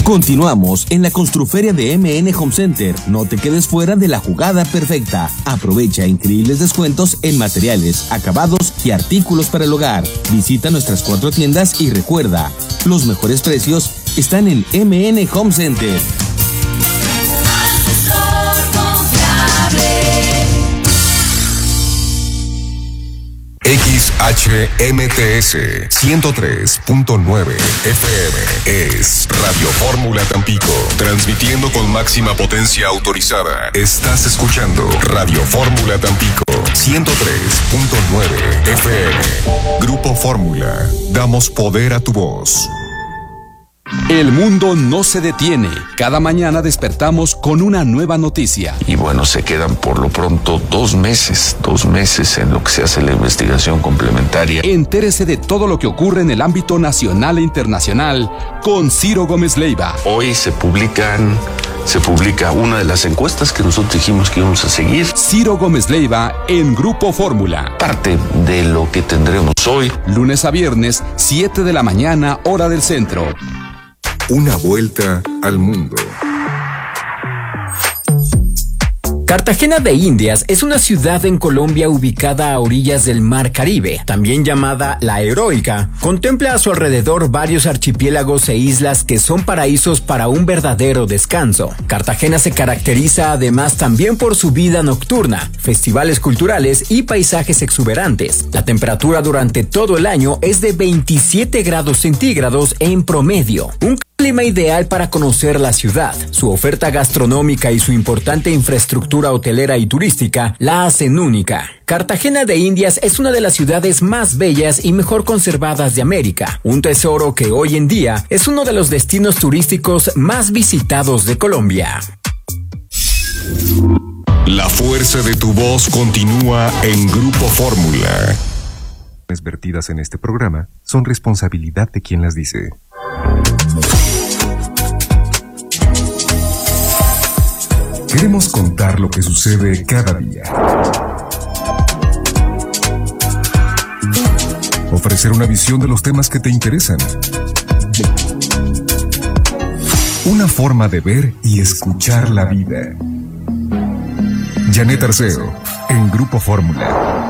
Continuamos en la Construferia de MN Home Center. No te quedes fuera de la jugada perfecta. Aprovecha increíbles descuentos en materiales, acabados y artículos para el hogar. Visita nuestras 4 tiendas y recuerda, los mejores precios están en MN Home Center. XHMTS 103.9 FM es Radio Fórmula Tampico, transmitiendo con máxima potencia autorizada. Estás escuchando Radio Fórmula Tampico 103.9 FM. Grupo Fórmula, damos poder a tu voz. El mundo no se detiene. Cada mañana despertamos con una nueva noticia. Y bueno, se quedan por lo pronto 2 meses en lo que se hace la investigación complementaria. Entérese de todo lo que ocurre en el ámbito nacional e internacional con Ciro Gómez Leiva. Hoy se publica una de las encuestas que nosotros dijimos que íbamos a seguir. Ciro Gómez Leiva en Grupo Fórmula. Parte de lo que tendremos hoy. Lunes a viernes, 7 de la mañana, hora del centro. Una vuelta al mundo. Cartagena de Indias es una ciudad en Colombia ubicada a orillas del Mar Caribe, también llamada La Heroica. Contempla a su alrededor varios archipiélagos e islas que son paraísos para un verdadero descanso. Cartagena se caracteriza además también por su vida nocturna, festivales culturales y paisajes exuberantes. La temperatura durante todo el año es de 27 grados centígrados en promedio. Un clima ideal para conocer la ciudad. Su oferta gastronómica y su importante infraestructura hotelera y turística la hacen única. Cartagena de Indias es una de las ciudades más bellas y mejor conservadas de América, un tesoro que hoy en día es uno de los destinos turísticos más visitados de Colombia. La fuerza de tu voz continúa en Grupo Fórmula. Las vertidas en este programa son responsabilidad de quien las dice. Queremos contar lo que sucede cada día. Ofrecer una visión de los temas que te interesan. Una forma de ver y escuchar la vida. Janet Arceo, en Grupo Fórmula.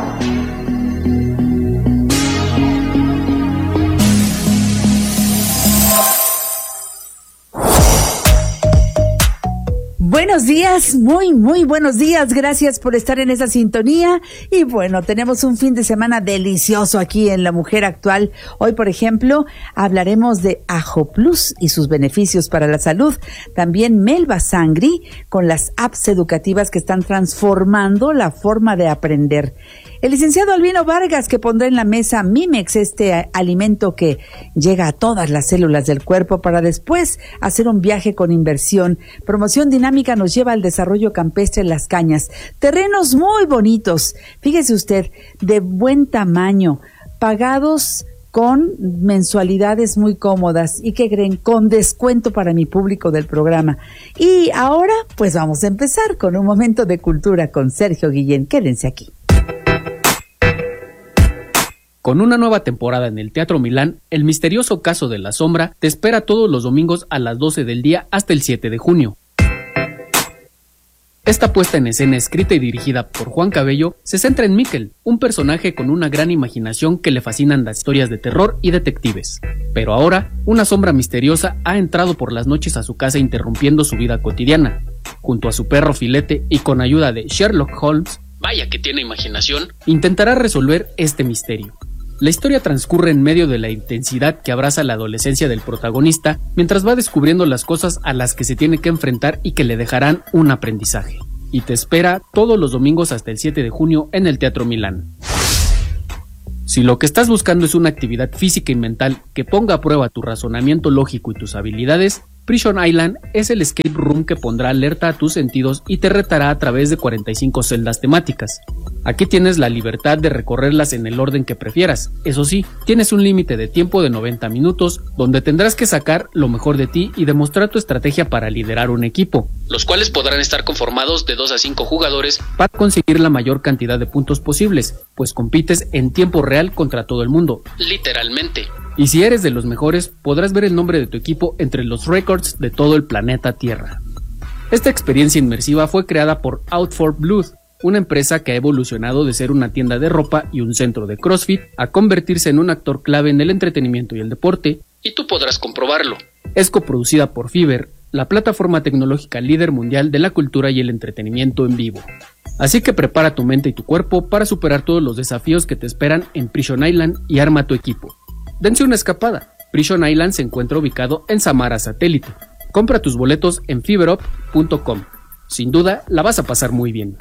Buenos días, muy buenos días, gracias por estar en esa sintonía y bueno, tenemos un fin de semana delicioso aquí en La Mujer Actual. Hoy, por ejemplo, hablaremos de Ajo Plus y sus beneficios para la salud. También Melba Sangri con las apps educativas que están transformando la forma de aprender. El licenciado Albino Vargas que pondrá en la mesa Mimex, este alimento que llega a todas las células del cuerpo para después hacer un viaje con inversión. Promoción dinámica nos lleva al desarrollo campestre en Las Cañas. Terrenos muy bonitos, fíjese usted, de buen tamaño, pagados con mensualidades muy cómodas y que creen con descuento para mi público del programa. Y ahora pues vamos a empezar con un momento de cultura con Sergio Guillén. Quédense aquí. Con una nueva temporada en el Teatro Milán, El misterioso caso de la sombra te espera todos los domingos a las 12 del día hasta el 7 de junio. Esta puesta en escena, escrita y dirigida por Juan Cabello, se centra en Miquel, un personaje con una gran imaginación que le fascinan las historias de terror y detectives. Pero ahora, una sombra misteriosa ha entrado por las noches a su casa interrumpiendo su vida cotidiana. Junto a su perro Filete y con ayuda de Sherlock Holmes, vaya que tiene imaginación, intentará resolver este misterio. La historia transcurre en medio de la intensidad que abraza la adolescencia del protagonista mientras va descubriendo las cosas a las que se tiene que enfrentar y que le dejarán un aprendizaje. Y te espera todos los domingos hasta el 7 de junio en el Teatro Milán. Si lo que estás buscando es una actividad física y mental que ponga a prueba tu razonamiento lógico y tus habilidades, Prison Island es el escape room que pondrá alerta a tus sentidos y te retará a través de 45 celdas temáticas. Aquí tienes la libertad de recorrerlas en el orden que prefieras. Eso sí, tienes un límite de tiempo de 90 minutos, donde tendrás que sacar lo mejor de ti y demostrar tu estrategia para liderar un equipo, los cuales podrán estar conformados de 2 a 5 jugadores para conseguir la mayor cantidad de puntos posibles, pues compites en tiempo real contra todo el mundo, literalmente. Y si eres de los mejores, podrás ver el nombre de tu equipo entre los récords de todo el planeta Tierra. Esta experiencia inmersiva fue creada por Out for Blood, una empresa que ha evolucionado de ser una tienda de ropa y un centro de CrossFit a convertirse en un actor clave en el entretenimiento y el deporte, y tú podrás comprobarlo. Es coproducida por Fiverr, la plataforma tecnológica líder mundial de la cultura y el entretenimiento en vivo. Así que prepara tu mente y tu cuerpo para superar todos los desafíos que te esperan en Prison Island y arma tu equipo. Dense una escapada. Prison Island se encuentra ubicado en Samara Satélite. Compra tus boletos en fiverrop.com. Sin duda, la vas a pasar muy bien.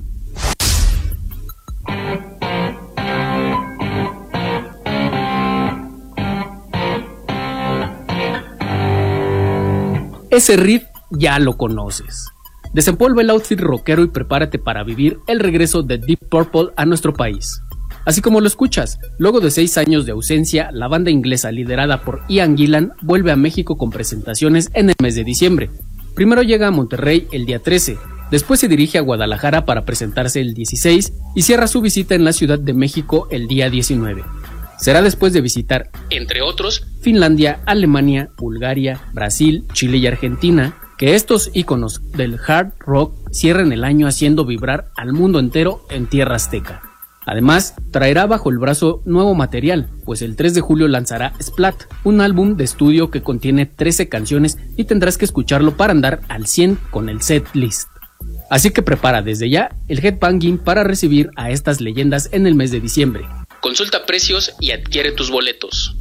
Ese riff ya lo conoces. Desempolva el outfit rockero y prepárate para vivir el regreso de Deep Purple a nuestro país. Así como lo escuchas, luego de 6 años de ausencia, la banda inglesa liderada por Ian Gillan vuelve a México con presentaciones en el mes de diciembre. Primero llega a Monterrey el día 13, después se dirige a Guadalajara para presentarse el 16 y cierra su visita en la Ciudad de México el día 19. Será después de visitar, entre otros, Finlandia, Alemania, Bulgaria, Brasil, Chile y Argentina, que estos íconos del hard rock cierren el año haciendo vibrar al mundo entero en tierra azteca. Además, traerá bajo el brazo nuevo material, pues el 3 de julio lanzará Splat, un álbum de estudio que contiene 13 canciones y tendrás que escucharlo para andar al 100 con el set list. Así que prepara desde ya el headbanging para recibir a estas leyendas en el mes de diciembre. Consulta precios y adquiere tus boletos.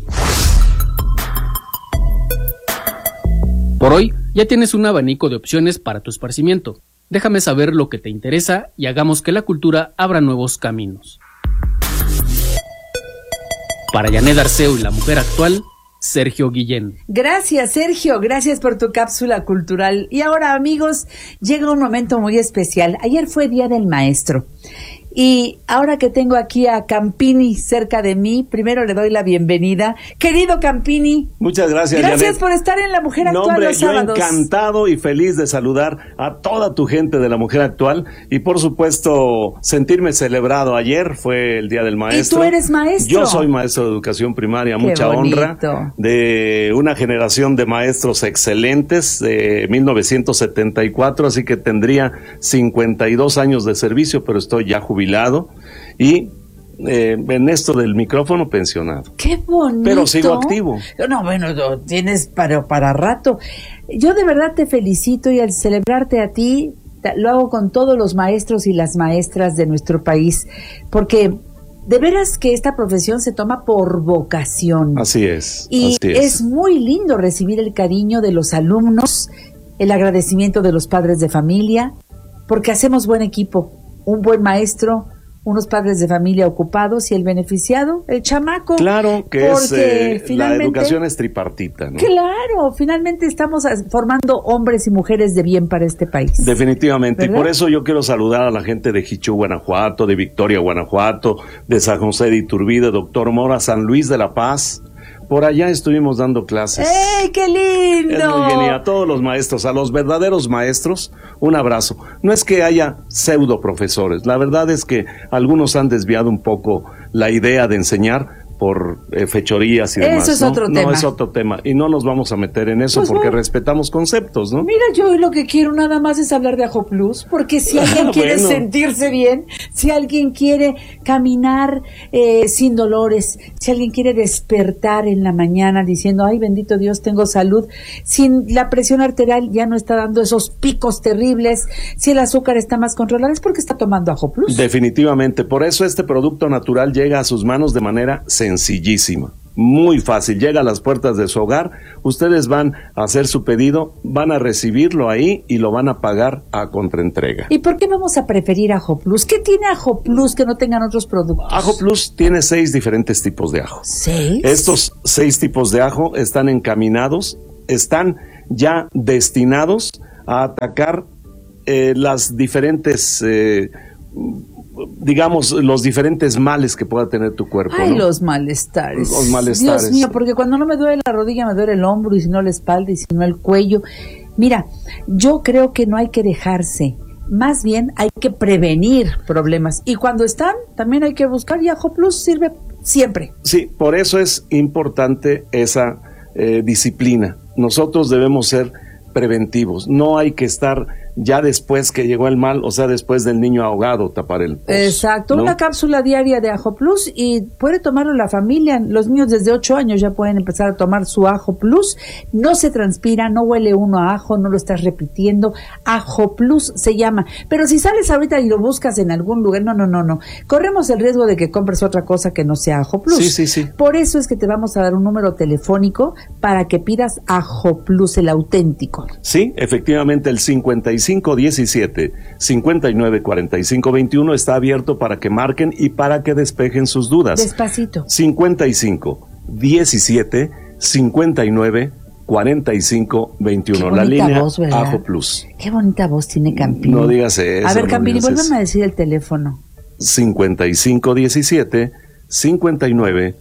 Por hoy, ya tienes un abanico de opciones para tu esparcimiento. Déjame saber lo que te interesa y hagamos que la cultura abra nuevos caminos. Para Janet Arceo y la mujer actual, Sergio Guillén. Gracias, Sergio, gracias por tu cápsula cultural. Y ahora, amigos, llega un momento muy especial. Ayer fue Día del Maestro. Y ahora que tengo aquí a Campini cerca de mí, primero le doy la bienvenida. Querido Campini. Muchas gracias, Gracias Janet. por estar en La Mujer Actual hombre, los sábados. Yo encantado y feliz de saludar a toda tu gente de La Mujer Actual y por supuesto sentirme celebrado. Ayer fue el Día del Maestro. ¿Y tú eres maestro? Yo soy maestro de educación primaria, Qué mucha bonito. honra, de una generación de maestros excelentes de 1974, así que tendría 52 años de servicio, pero estoy ya jubilado y en esto del micrófono pensionado. ¡Qué bonito! Pero sigo activo. No, bueno, lo tienes para rato. Yo de verdad te felicito y al celebrarte a ti, lo hago con todos los maestros y las maestras de nuestro país, porque de veras que esta profesión se toma por vocación. Así es. Y así es muy lindo recibir el cariño de los alumnos, el agradecimiento de los padres de familia, porque hacemos buen equipo. Un buen maestro, unos padres de familia ocupados y el beneficiado, el chamaco. Claro que es, la finalmente, educación es tripartita, ¿no? Claro, finalmente estamos formando hombres y mujeres de bien para este país. Definitivamente, ¿verdad? Y por eso yo quiero saludar a la gente de Jichú, Guanajuato, de Victoria, Guanajuato, de San José de Iturbide, Doctor Mora, San Luis de la Paz. Por allá estuvimos dando clases. ¡Ey, qué lindo! Es muy bien, y a todos los maestros, a los verdaderos maestros, un abrazo. No es que haya pseudo profesores, la verdad es que algunos han desviado un poco la idea de enseñar por fechorías y demás. Eso es otro tema. No, es otro tema, y no nos vamos a meter en eso Pues porque bueno, respetamos conceptos, ¿no? Mira, yo lo que quiero nada más es hablar de Ajo Plus, porque si alguien quiere Bueno. sentirse bien, si alguien quiere caminar sin dolores, si alguien quiere despertar en la mañana diciendo, ay, bendito Dios, tengo salud, si la presión arterial ya no está dando esos picos terribles, si el azúcar está más controlado, es porque está tomando Ajo Plus. Definitivamente, por eso este producto natural llega a sus manos de manera sencillísima, muy fácil, llega a las puertas de su hogar, ustedes van a hacer su pedido, van a recibirlo ahí y lo van a pagar a contraentrega. ¿Y por qué vamos a preferir Ajo Plus? ¿Qué tiene Ajo Plus que no tengan otros productos? Ajo Plus tiene 6 diferentes tipos de ajo. ¿6? Estos 6 tipos de ajo están encaminados, están ya destinados a atacar las diferentes digamos, los diferentes males que pueda tener tu cuerpo. Ay, ¿no? los malestares. Los malestares. Dios mío, porque cuando no me duele la rodilla, me duele el hombro, y si no la espalda, y si no el cuello. Mira, yo creo que no hay que dejarse. Más bien hay que prevenir problemas. Y cuando están, también hay que buscar, y Ajo Plus sirve siempre. Sí, por eso es importante esa disciplina. Nosotros debemos ser preventivos, no hay que estar ya después que llegó el mal, o sea, después del niño ahogado, tapar el pozo. Exacto, ¿no? Una cápsula diaria de Ajo Plus y puede tomarlo la familia. Los niños desde 8 años ya pueden empezar a tomar su Ajo Plus. No se transpira, no huele uno a ajo, no lo estás repitiendo. Ajo Plus se llama. Pero si sales ahorita y lo buscas en algún lugar, no. Corremos el riesgo de que compres otra cosa que no sea Ajo Plus. Sí. Por eso es que te vamos a dar un número telefónico para que pidas Ajo Plus, el auténtico. Sí, efectivamente, el 5517-594521 está abierto para que marquen y para que despejen sus dudas. Despacito. 5517-594521. La línea voz, Ajo Plus. Qué bonita voz tiene Campini. No digas eso. A ver, Campini, vuélveme a decir el teléfono. 5517-594521.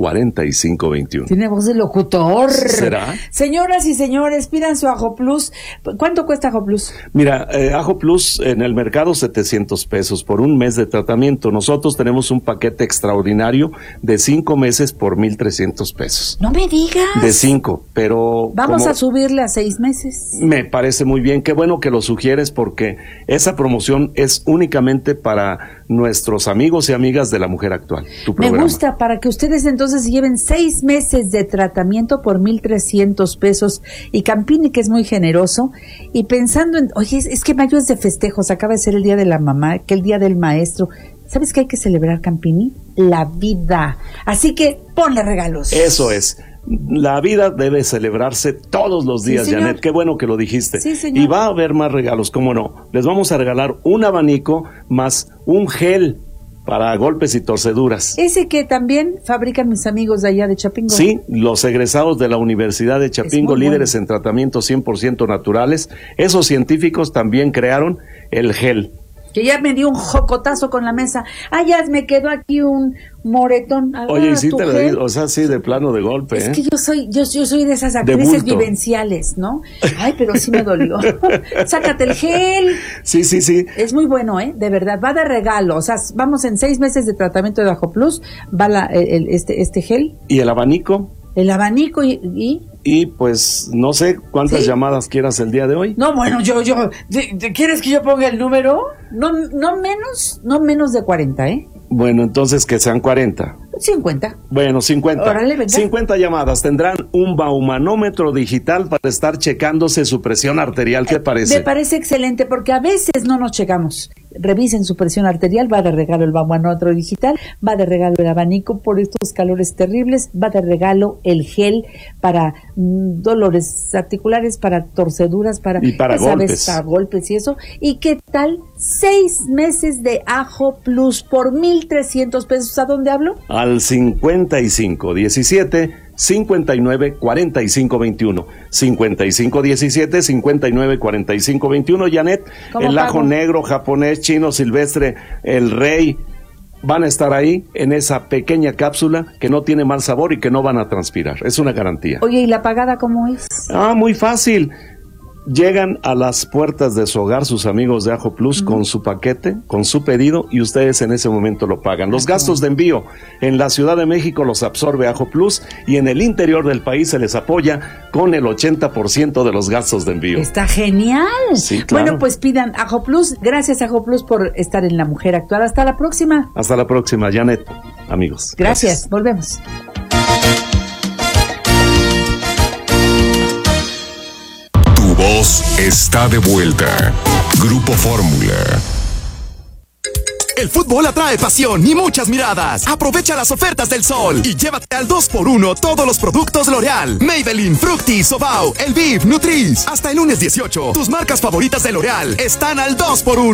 Tiene voz de locutor. ¿Será? Señoras y señores, pidan su Ajo Plus. ¿Cuánto cuesta Ajo Plus? Mira, Ajo Plus en el mercado $700 por un mes de tratamiento. Nosotros tenemos un paquete extraordinario de 5 meses por $1,300. No me digas. De 5, pero... Vamos a subirle a 6 meses. Me parece muy bien. Qué bueno que lo sugieres porque esa promoción es únicamente para nuestros amigos y amigas de La Mujer Actual. Tu programa. Me gusta, para que ustedes entonces lleven 6 meses de tratamiento por $1,300. Y Campini, que es muy generoso, y pensando en, oye, es que mayo es de festejos, acaba de ser el día de la mamá, que el día del maestro. ¿Sabes qué hay que celebrar, Campini? La vida. Así que ponle regalos. Eso es. La vida debe celebrarse todos los días, sí, Janet. Qué bueno que lo dijiste. Sí, señor. Y va a haber más regalos, ¿cómo no? Les vamos a regalar un abanico más un gel para golpes y torceduras. Ese que también fabrican mis amigos de allá de Chapingo. Sí, los egresados de la Universidad de Chapingo, líderes en tratamientos 100% naturales. Esos científicos también crearon el gel. Que ya me dio un jocotazo con la mesa. Ya me quedó aquí un moretón. Oye, y sí te lo digo, o sea, sí, de plano de golpe. Es que yo soy de esas actrices vivenciales, ¿no? Ay, pero sí me dolió. Sácate el gel. Sí. Es muy bueno, de verdad, va de regalo. O sea, vamos en 6 meses de tratamiento de Ajo Plus, va este gel. ¿Y el abanico? El abanico y pues no sé cuántas llamadas quieras el día de hoy. No, bueno, yo ¿quieres que yo ponga el número? No menos de 40, Bueno, entonces que sean 40. 50. Bueno, 50. Órale, venga. 50 llamadas. Tendrán un baumanómetro digital para estar checándose su presión arterial. ¿Qué parece? Me parece excelente porque a veces no nos checamos. Revisen su presión arterial, va de regalo el baumanómetro digital, va de regalo el abanico por estos calores terribles, va de regalo el gel para dolores articulares, para torceduras, para golpes. Para golpes y eso. ¿Y qué tal? 6 meses de Ajo Plus por $1,300. ¿A dónde hablo? Al 5517-594521. 5517-594521. Janet, el ajo negro, japonés, chino, silvestre, el rey, van a estar ahí en esa pequeña cápsula que no tiene mal sabor y que no van a transpirar. Es una garantía. Oye, ¿y la pagada cómo es? Muy fácil. Llegan a las puertas de su hogar sus amigos de Ajo Plus con su paquete, con su pedido, y ustedes en ese momento lo pagan. Los gastos de envío en la Ciudad de México los absorbe Ajo Plus y en el interior del país se les apoya con el 80% de los gastos de envío. ¡Está genial! Sí, claro. Bueno, pues pidan Ajo Plus. Gracias, Ajo Plus, por estar en La Mujer Actual. Hasta la próxima. Hasta la próxima, Janet, amigos. Gracias. Volvemos. Voz está de vuelta. Grupo Fórmula. El fútbol atrae pasión y muchas miradas. Aprovecha las ofertas del sol y llévate al 2x1 todos los productos L'Oreal, Maybelline, Fructis, Sobao, Elvive, Nutriz. Hasta el lunes 18, tus marcas favoritas de L'Oreal están al 2x1.